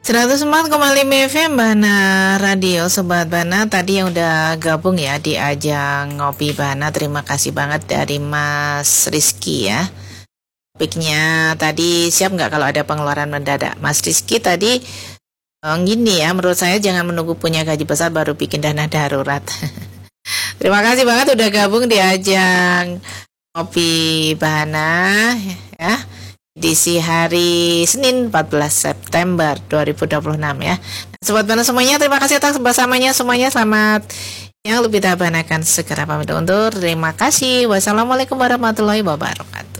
104,5 FM Bana Radio Sobat Bana. Tadi yang udah gabung ya di ajang Ngopi Bana, terima kasih banget dari Mas Rizky ya. Topiknya tadi siap nggak kalau ada pengeluaran mendadak? Mas Rizky tadi gini ya, menurut saya jangan menunggu punya gaji besar baru bikin dana darurat. Terima kasih banget udah gabung di ajang Ngopi Bana ya. Edisi hari Senin 14 September 2026 ya. Sobat Bana semuanya, terima kasih atas bersamanya semuanya. Selamat yang lebih Bana akan segera pamit undur. Terima kasih. Wassalamualaikum warahmatullahi wabarakatuh.